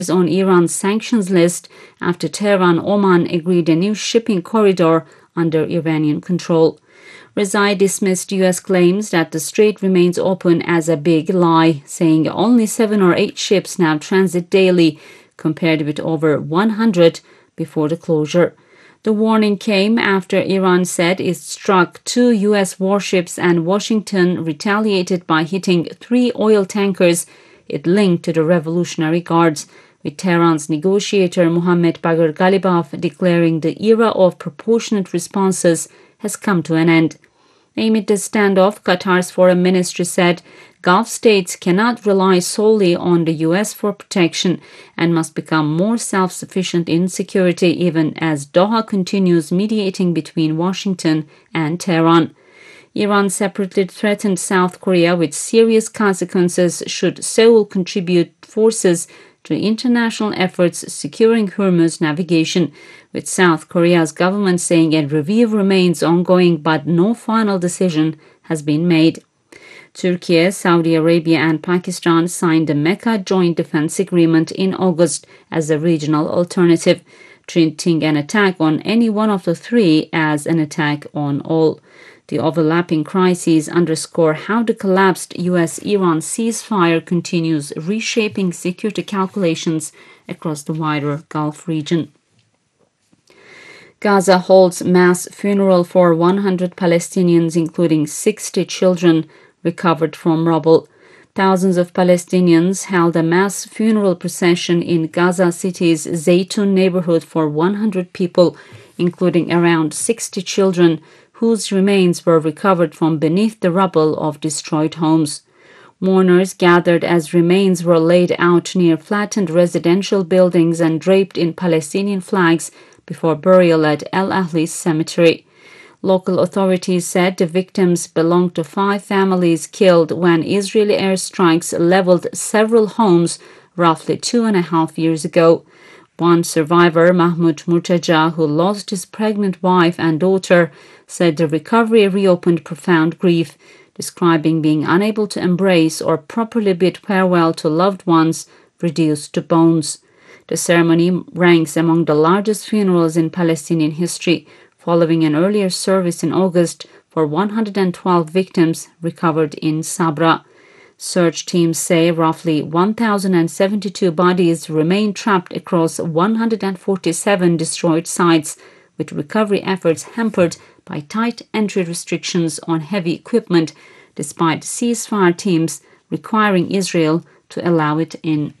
on Iran's sanctions list after Tehran-Oman agreed a new shipping corridor under Iranian control. Rezai dismissed U.S. claims that the strait remains open as a big lie, saying only 7 or 8 ships now transit daily, compared with over 100 before the closure. The warning came after Iran said it struck 2 U.S. warships and Washington retaliated by hitting 3 oil tankers it linked to the Revolutionary Guards, with Tehran's negotiator Mohammad Bagher Ghalibaf declaring the era of proportionate responses has come to an end. Amid the standoff, Qatar's foreign ministry said Gulf states cannot rely solely on the U.S. for protection and must become more self-sufficient in security, even as Doha continues mediating between Washington and Tehran. Iran separately threatened South Korea with serious consequences should Seoul contribute forces to international efforts securing Hormuz navigation, with South Korea's government saying a review remains ongoing but no final decision has been made. Turkey, Saudi Arabia and Pakistan signed the Mecca Joint Defense Agreement in August as a regional alternative, treating an attack on any one of the three as an attack on all. The overlapping crises underscore how the collapsed U.S.-Iran ceasefire continues reshaping security calculations across the wider Gulf region. Gaza holds mass funeral for 100 Palestinians, including 60 children recovered from rubble. Thousands of Palestinians held a mass funeral procession in Gaza City's Zaytun neighborhood for 100 people, including around 60 children, whose remains were recovered from beneath the rubble of destroyed homes. Mourners gathered as remains were laid out near flattened residential buildings and draped in Palestinian flags before burial at El Ahli Cemetery. Local authorities said the victims belonged to 5 families killed when Israeli airstrikes leveled several homes roughly 2.5 years ago. One survivor, Mahmoud Murtaja, who lost his pregnant wife and daughter, said the recovery reopened profound grief, describing being unable to embrace or properly bid farewell to loved ones reduced to bones. The ceremony ranks among the largest funerals in Palestinian history, following an earlier service in August for 112 victims recovered in Sabra. Search teams say roughly 1,072 bodies remain trapped across 147 destroyed sites, with recovery efforts hampered by tight entry restrictions on heavy equipment, despite ceasefire teams requiring Israel to allow it in.